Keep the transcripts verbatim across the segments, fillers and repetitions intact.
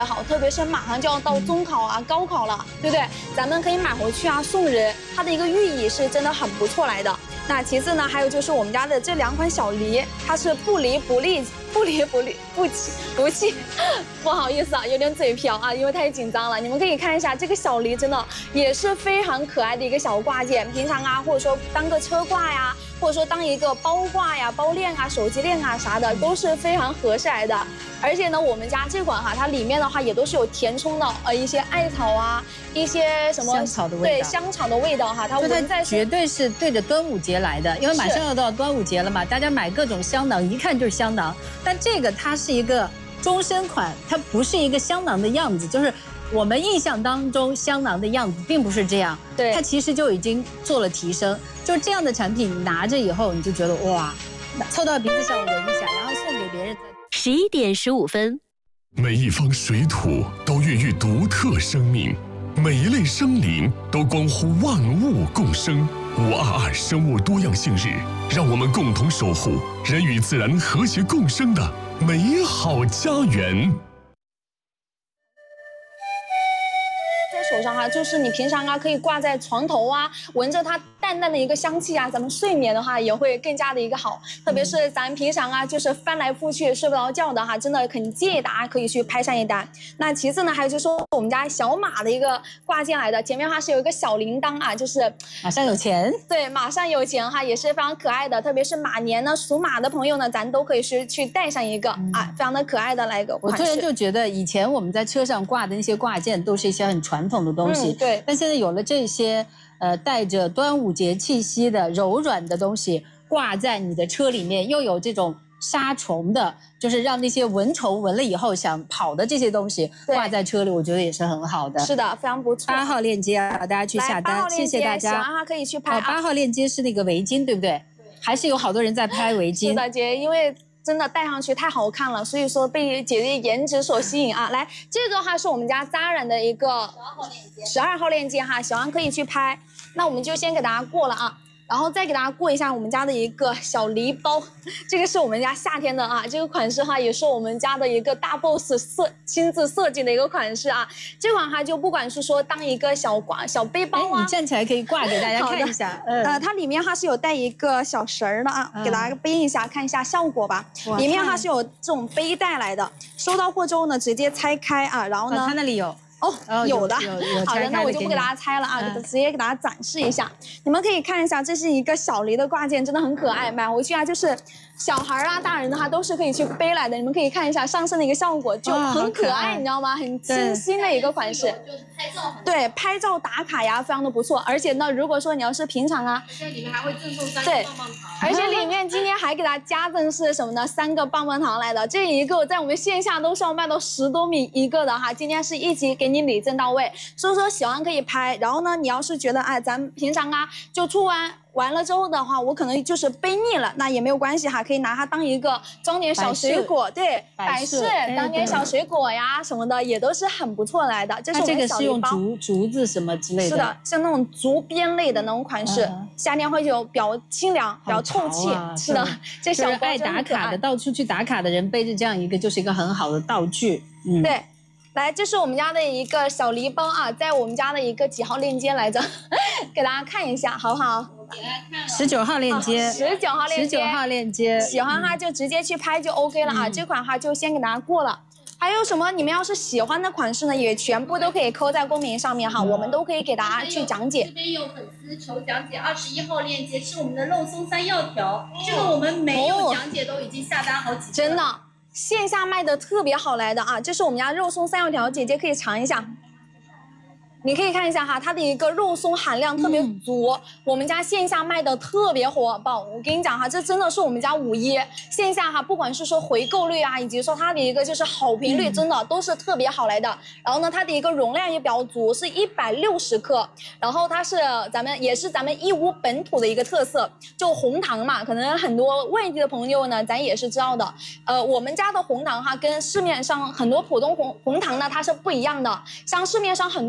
好，特别是马上就要到中考啊、高考了，对不对？咱们可以买回去啊送人，它的一个寓意是真的很不错来的。那其次呢，还有就是我们家的这两款小梨，它是不离不弃、不离不离不弃不弃。不好意思啊，有点嘴瓢啊，因为太紧张了。你们可以看一下这个小梨，真的也是非常可爱的一个小挂件，平常啊或者说当个车挂呀，或者说当一个包挂呀、包链啊、手机链啊啥的，都是非常合适来的。而且呢，我们家这款哈，它里面的话也都是有填充的，呃，一些艾草啊，一些什么香草的味道， 对香草的味道哈，它闻在绝对是对着端午节来的，因为马上要到端午节了嘛，大家买各种香囊，一看就是香囊。但这个它是一个终身款，它不是一个香囊的样子，就是我们印象当中香囊的样子并不是这样， 对， 它其实就已经做了提升。就这样的产品，你拿着以后你就觉得哇，凑到鼻子上闻一下，然后送给别人。 十一点十五分， 每一方水土都孕育独特生命，每一类生灵都关乎万物共生。五二二生物多样性日，让我们共同守护人与自然和谐共生的美好家园。 手上哈，就是你平常啊可以挂在床头啊，闻着它淡淡的一个香气啊，咱们睡眠的话也会更加的一个好。特别是咱平常啊，就是翻来覆去睡不着觉的哈，真的很建议大家可以去拍上一单。那其次呢，还有就是说我们家小马的一个挂件来的，前面哈是有一个小铃铛啊，就是马上有钱， 对，马上有钱哈，也是非常可爱的。特别是马年呢，属马的朋友呢，咱都可以去去带上一个、嗯、啊，非常的可爱的来一个款式。 我突然就觉得，以前我们在车上挂的那些挂件都是一些很传统的东西， 嗯、对。 但现在有了这些呃带着端午节气息的柔软的东西挂在你的车里面，又有这种杀虫的，就是让那些蚊虫闻了以后想跑的这些东西挂在车里，我觉得也是很好的。 是的，非常不错。 八号链接啊，大家去下单，谢谢大家。 喜欢哈可以去拍。 八、哦、号链接是那个围巾，对不对？还是有好多人在拍围巾。 是的，姐，因为真的戴上去太好看了，所以说被姐姐颜值所吸引啊！来，这个哈是我们家Zara的一个十二号链接哈，喜欢可以去拍。那我们就先给大家过了啊。然后再给大家过一下我们家的一个小梨包，这个是我们家夏天的啊，这个款式哈也是我们家的一个大 boss 设亲自设计的一个款式啊。这款哈就不管是说当一个小挂小背包啊， 你站起来可以挂给大家看一下。嗯、 呃，它里面哈是有带一个小绳儿的啊，嗯、给大家背一下看一下效果吧。里面哈是有这种背带来的，收到货之后呢直接拆开啊，然后呢， 它那里有。 哦， 哦有的， 有有有好的，那我就不给大家拆了啊，嗯、直接给大家展示一下。你们可以看一下，这是一个小梨的挂件，真的很可爱，买回去啊，就是小孩啊、大人的话都是可以去背来的。你们可以看一下上身的一个效果，就很可爱，你知道吗？很清新的一个款式。对，拍照打卡呀，非常的不错。而且呢，如果说你要是平常啊， 这里面还会赠送三个棒棒糖。 而且里面今天还给大家加赠是什么呢？三个棒棒糖来的，这一个在我们线下都是要卖到十多米一个的哈，今天是一起给你礼赠到位，所以说喜欢可以拍。然后呢，你要是觉得哎，咱平常啊就出完完了之后的话，我可能就是背腻了，那也没有关系哈，可以拿它当一个装点小水果，对，摆饰当点小水果呀什么的，也都是很不错来的。这是我们这个是用竹竹子什么之类的， 是的，像那种竹编类的那种款式，嗯、夏天会有比较清凉、比较透气。 啊、 是的，这小包爱打卡的，到处去打卡的人背着这样一个，就是一个很好的道具。嗯， 对。来，这是我们家的一个小梨包啊，在我们家的一个几号链接来着？给大家看一下，好不好？ 十九号链接， 十九号链接， 十九号链接， 喜欢哈就直接去拍就 OK 了啊。嗯、这款哈就先给大家过了。还有什么？你们要是喜欢的款式呢，也全部都可以扣在公屏上面哈，嗯、我们都可以给大家去讲解。 这边有粉丝求讲解，二十一号链接是我们的肉松三药条，这个我们没有讲解都已经下单好几次， 真的。线下卖的特别好来的啊，这是我们家肉松三药条，姐姐可以尝一下。你可以看一下哈，它的一个肉松含量特别足，嗯、我们家线下卖的特别火爆。我跟你讲哈，这真的是我们家五一线下哈，不管是说回购率啊，以及说它的一个就是好评率，嗯、真的都是特别好来的。然后呢，它的一个容量也比较足，是一百六十克。然后它是咱们也是咱们义乌本土的一个特色，就红糖嘛，可能很多外地的朋友呢，咱也是知道的。呃，我们家的红糖哈，跟市面上很多普通红红糖呢，它是不一样的。像市面上很多普通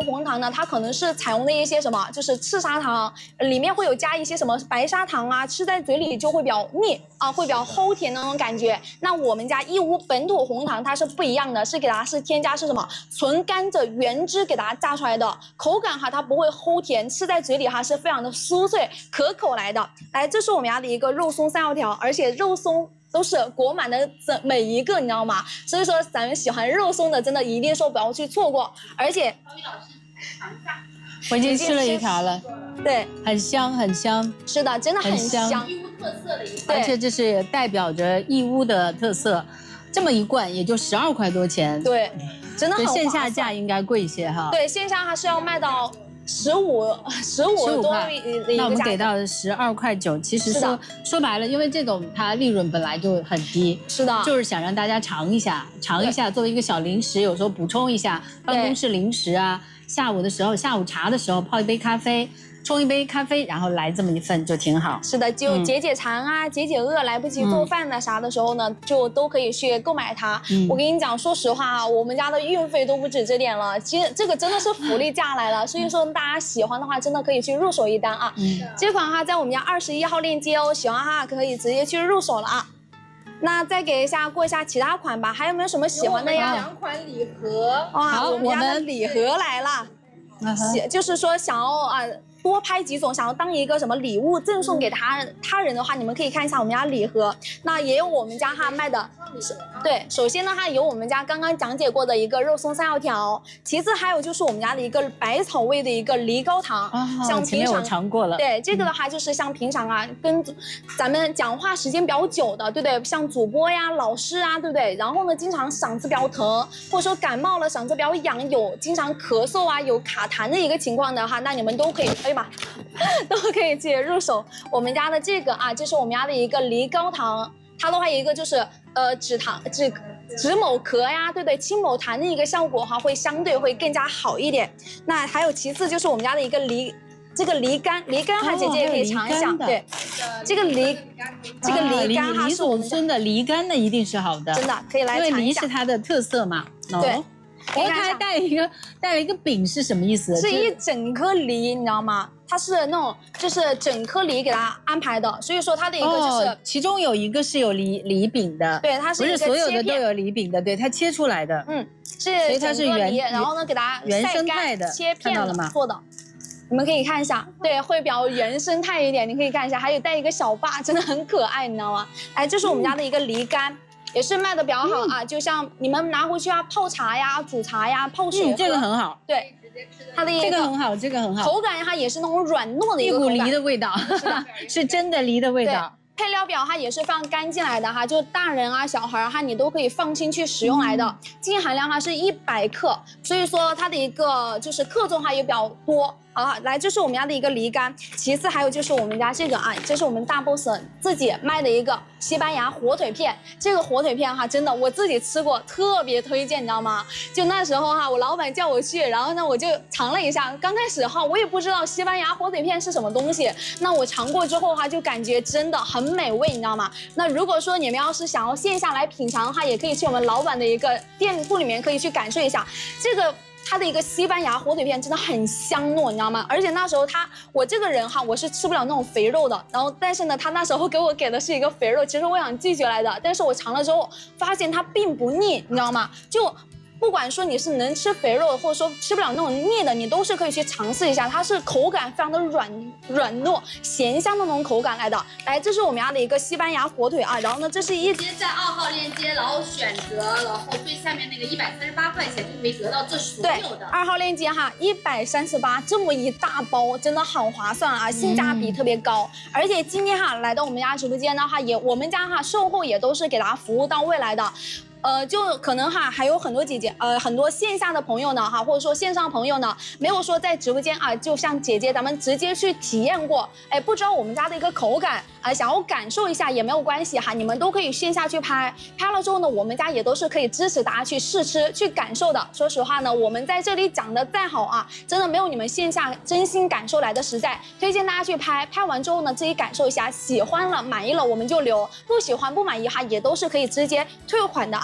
红糖呢，它可能是采用的一些什么，就是赤砂糖，里面会有加一些什么白砂糖啊，吃在嘴里就会比较腻啊，会比较齁甜的那种感觉。那我们家义乌本土红糖它是不一样的，是给它是添加是什么纯甘蔗原汁给它榨出来的，口感哈它不会齁甜，吃在嘴里哈是非常的酥脆可口来的。来，这是我们家的一个肉松三药条，而且肉松都是裹满的整每一个，你知道吗？所以说咱们喜欢肉松的，真的一定说不要去错过。而且， 高宇老师尝一下， 我已经吃了一条了， 对， 很香很香， 是的，真的很香。 很香义乌特色的一个， 而且这是代表着义乌的特色。这么一罐也就十二块多钱， 对，真的很划算。 线下价应该贵一些哈。 对，线下它是要卖到十五十五多的一个价格。 那我们给到十二块九，其实说说白了，因为这种它利润本来就很低， 是的， 就是想让大家尝一下，尝一下作为一个小零食，有时候补充一下办公室零食啊，下午的时候下午茶的时候泡一杯咖啡。冲一杯咖啡，然后来这么一份就挺好。 是的，就解解馋啊，嗯、解解饿，来不及做饭的啥的时候呢，嗯、就都可以去购买它。嗯、我跟你讲，说实话啊，我们家的运费都不止这点了，其实这个真的是福利价来了。所以说大家喜欢的话，真的可以去入手一单啊。嗯、这款哈在我们家二十一号链接哦，喜欢哈可以直接去入手了啊。那再给一下过一下其他款吧，还有没有什么喜欢的呀？ 两款礼盒。 哇，好，我们家的礼盒来了，嗯、就是说想要啊。多拍几种，想要当一个什么礼物赠送给他他人的话，你们可以看一下我们家礼盒。那也有我们家哈卖的，对，首先呢哈有我们家刚刚讲解过的一个肉松三药条，其次还有就是我们家的一个百草味的一个梨膏糖， 哦、像平常我尝过了。 对，这个的话就是像平常啊，跟咱们讲话时间比较久的，对不对？像主播呀、老师啊，对不对？然后呢，经常嗓子比较疼，或者说感冒了嗓子比较痒，有经常咳嗽啊、有卡痰的一个情况的哈，那你们都可以。哎呀妈，都可以去入手我们家的这个啊，这是我们家的一个梨膏糖，它的话一个就是呃止糖止止某咳呀，对不对？清某痰的一个效果哈，会相对会更加好一点。那还有其次就是我们家的一个梨。这个梨干，梨干哈，姐姐也可以尝一下。对，这个梨，这个梨干哈是我们孙的梨干的一定是好的， 真的可以来尝一下。 因为梨是它的特色嘛。 对。 哦，它还带了一个带了一个饼是什么意思？ 是一整颗梨，你知道吗？它是那种就是整颗梨给它安排的，所以说它的一个就是、 哦、其中有一个是有梨梨饼的， 对，它是一个不是所有的都有梨饼的，对，它切出来的， 嗯，是， 所以它是原， 然后呢给它原生态的切片的做的。你们可以看一下，对，会比较原生态一点，你可以看一下，还有带一个小把，真的很可爱，你知道吗？哎，这是我们家的一个梨干。嗯，也是卖的比较好啊，嗯、就像你们拿回去啊，泡茶呀、煮茶呀、泡水、 嗯，这个很好。 对，它的一个这个很好，这个很好。 口感它也是那种软糯的一个口感， 一股梨的味道，是的，是真的梨的味道。 配料表它也是非常干净来的哈，就大人啊、小孩哈，你都可以放心去使用来的。嗯、净含量哈是一百克，所以说它的一个就是克重哈也比较多。好，来，这是我们家的一个梨干，其次还有就是我们家这个啊，这是我们大 boss 自己卖的一个西班牙火腿片。这个火腿片哈，真的我自己吃过，特别推荐，你知道吗？就那时候哈，我老板叫我去，然后呢我就尝了一下，刚开始哈我也不知道西班牙火腿片是什么东西，那我尝过之后哈，就感觉真的很美味，你知道吗？那如果说你们要是想要线下来品尝的话，也可以去我们老板的一个店铺里面可以去感受一下这个。它的一个西班牙火腿片真的很香糯，你知道吗？而且那时候他，我这个人哈，我是吃不了那种肥肉的。然后，但是呢，他那时候给我给的是一个肥肉，其实我想拒绝来的，但是我尝了之后，发现它并不腻，你知道吗？就。不管说你是能吃肥肉，或者说吃不了那种腻的，你都是可以去尝试一下。它是口感非常的软软糯、咸香的那种口感来的。来，这是我们家的一个西班牙火腿啊。然后呢，这是一直接在二号链接，然后选择，然后最下面那个一百三十八块钱就可以得到这所有的。 对，二号链接哈，一百三十八这么一大包，真的很划算啊，性价比特别高。嗯、而且今天哈来到我们家直播间的话，也我们家哈售后也都是给大家服务到位来的。呃，就可能哈，还有很多姐姐，呃，很多线下的朋友呢，哈，或者说线上的朋友呢，没有说在直播间啊，就像姐姐咱们直接去体验过，哎，不知道我们家的一个口感啊，想要感受一下也没有关系哈，你们都可以线下去拍，拍了之后呢，我们家也都是可以支持大家去试吃、去感受的。说实话呢，我们在这里讲的再好啊，真的没有你们线下真心感受来的实在。推荐大家去拍，拍完之后呢，自己感受一下，喜欢了、满意了我们就留，不喜欢、不满意哈，也都是可以直接退款的啊。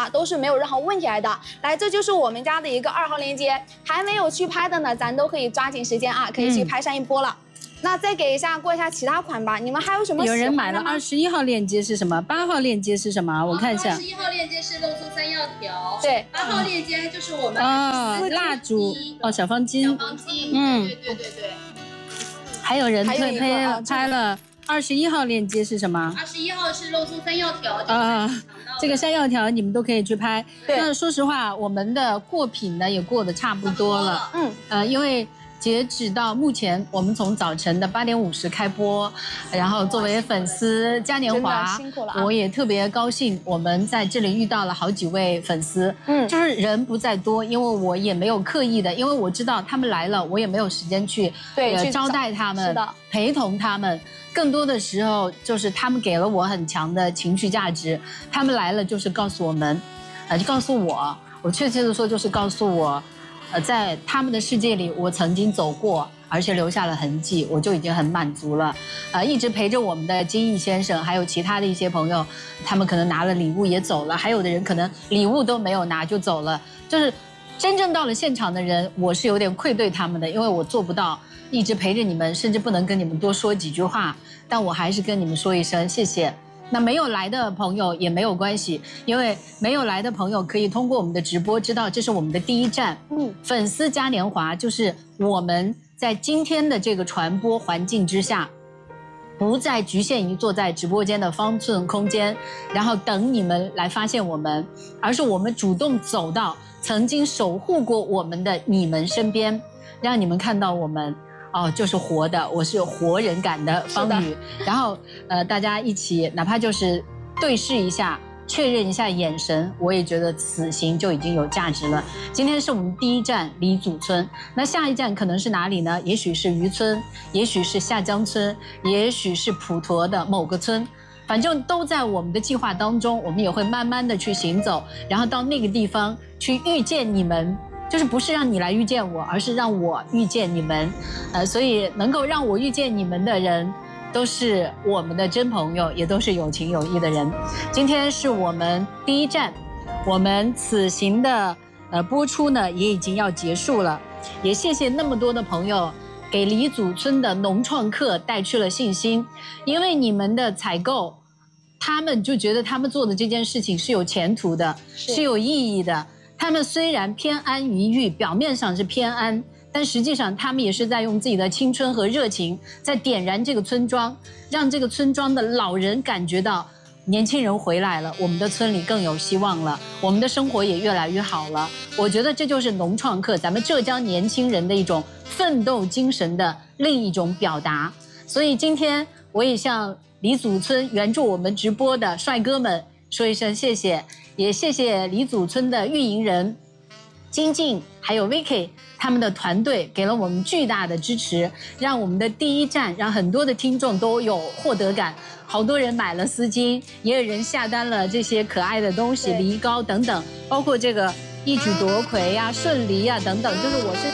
啊，都是没有任何问题来的。来，这就是我们家的一个二号链接，还没有去拍的呢，咱都可以抓紧时间啊，可以去拍上一波了。嗯，那再给一下过一下其他款吧，你们还有什么喜欢的吗？ 有人买了二十一号链接是什么？八号链接是什么？我看一下。 二十一号链接是肉松三药条， 对， 八号链接就是我们哦蜡烛哦小方巾， 小方巾， 嗯， 对对对对。 还有人推拍啊拍了二十一号链接是什么？ 二十一号是肉松三药条啊，这个山药条你们都可以去拍。 对， 那说实话，我们的过品呢也过得差不多了，嗯，呃，因为。截止到目前，我们从早晨的八点五十开播，然后作为粉丝嘉年华， 辛苦了啊， 我也特别高兴，我们在这里遇到了好几位粉丝，嗯，就是人不在多，因为我也没有刻意的，因为我知道他们来了，我也没有时间去对、呃、 招待他们， 是的， 陪同他们，更多的时候就是他们给了我很强的情绪价值，他们来了就是告诉我们，呃，就告诉我，我确切的说就是告诉我。呃，在他们的世界里，我曾经走过，而且留下了痕迹，我就已经很满足了。呃，一直陪着我们的金毅先生，还有其他的一些朋友，他们可能拿了礼物也走了，还有的人可能礼物都没有拿就走了。就是真正到了现场的人，我是有点愧对他们的，因为我做不到一直陪着你们，甚至不能跟你们多说几句话，但我还是跟你们说一声谢谢。那没有来的朋友也没有关系，因为没有来的朋友可以通过我们的直播知道这是我们的第一站。嗯，粉丝嘉年华就是我们在今天的这个传播环境之下，不再局限于坐在直播间的方寸空间，然后等你们来发现我们，而是我们主动走到曾经守护过我们的你们身边，让你们看到我们。哦，就是活的，我是有活人感的方宇，然后呃，大家一起哪怕就是对视一下，确认一下眼神，我也觉得此行就已经有价值了。今天是我们第一站李祖村，那下一站可能是哪里呢？也许是渔村，也许是下江村，也许是普陀的某个村，反正都在我们的计划当中，我们也会慢慢的去行走，然后到那个地方去遇见你们。就是不是让你来遇见我，而是让我遇见你们，呃，所以能够让我遇见你们的人，都是我们的真朋友，也都是有情有义的人。今天是我们第一站，我们此行的呃播出呢也已经要结束了，也谢谢那么多的朋友给李祖村的农创客带去了信心，因为你们的采购，他们就觉得他们做的这件事情是有前途的，是, 是有意义的。他们虽然偏安于欲，表面上是偏安，但实际上他们也是在用自己的青春和热情，在点燃这个村庄，让这个村庄的老人感觉到年轻人回来了，我们的村里更有希望了，我们的生活也越来越好了。我觉得这就是农创客，咱们浙江年轻人的一种奋斗精神的另一种表达。所以今天我也向李祖村援助我们直播的帅哥们说一声谢谢。也谢谢李祖村的运营人金静还有 Vicky 他们的团队给了我们巨大的支持，让我们的第一站让很多的听众都有获得感，好多人买了丝巾，也有人下单了这些可爱的东西梨膏等等，包括这个一举夺魁呀、顺梨呀等等，就是我是